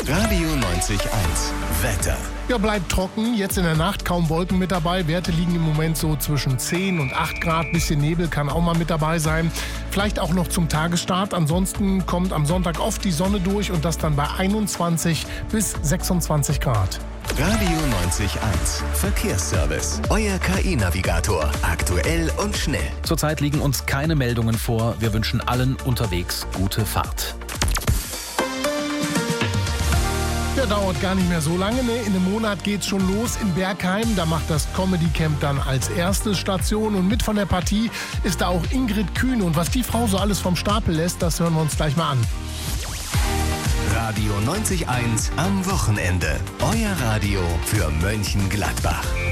Radio 90.1 Wetter. Ja, bleibt trocken. Jetzt in der Nacht kaum Wolken mit dabei. Werte liegen im Moment so zwischen 10 und 8 Grad. Bisschen Nebel kann auch mal mit dabei sein. Vielleicht auch noch zum Tagesstart. Ansonsten kommt am Sonntag oft die Sonne durch und das dann bei 21 bis 26 Grad. Radio 90.1 Verkehrsservice. Euer KI-Navigator. Aktuell und schnell. Zurzeit liegen uns keine Meldungen vor. Wir wünschen allen unterwegs gute Fahrt. Der dauert gar nicht mehr so lange. Ne? In einem Monat geht's schon los in Bergheim. Da macht das Comedy Camp dann als erste Station. Und mit von der Partie ist da auch Ingrid Kühne. Und was die Frau so alles vom Stapel lässt, das hören wir uns gleich mal an. Radio 90.1 am Wochenende. Euer Radio für Mönchengladbach.